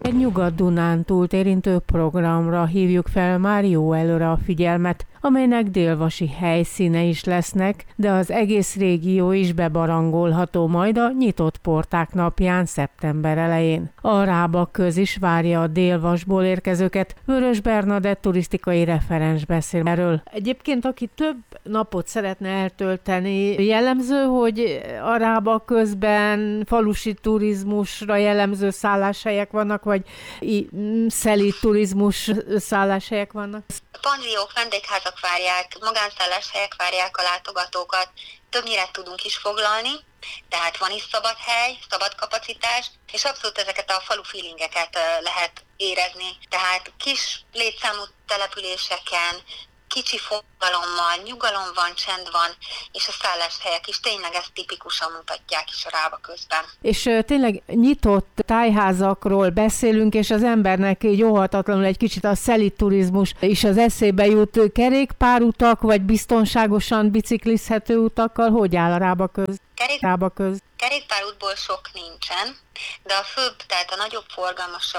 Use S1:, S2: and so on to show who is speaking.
S1: Egy Nyugat-Dunántúlt érintő programra hívjuk fel már jó előre a figyelmet, amelynek délvasi helyszíne is lesznek, de az egész régió is bebarangolható majd a nyitott porták napján szeptember elején. A Rábaköz is várja a Délvasból érkezőket. Vörös Bernadett turisztikai referens beszél erről. Egyébként, aki több napot szeretne eltölteni, jellemző, hogy a Rábaközben falusi turizmusra jellemző szálláshelyek vannak, vagy szelíd turizmus szálláshelyek vannak?
S2: Panziók, vendégházak várják, magánszálláshelyek várják a látogatókat, többnyire tudunk is foglalni, tehát van is szabad hely, szabad kapacitás, és abszolút ezeket a falu feelingeket lehet érezni. Tehát kis létszámú településeken, kicsi forgalommal, nyugalom van, csend van, és a szálláshelyek is tényleg ezt tipikusan mutatják is a Rábaközben.
S1: És tényleg nyitott tájházakról beszélünk, és az embernek így óhatatlanul egy kicsit a szelíd turizmus is az eszébe jut. Kerékpárutak, vagy biztonságosan biciklizhető utakkal? Hogy áll a Rábaköz?
S2: Kerékpárútból sok nincsen, de a főbb, tehát a nagyobb forgalmasabb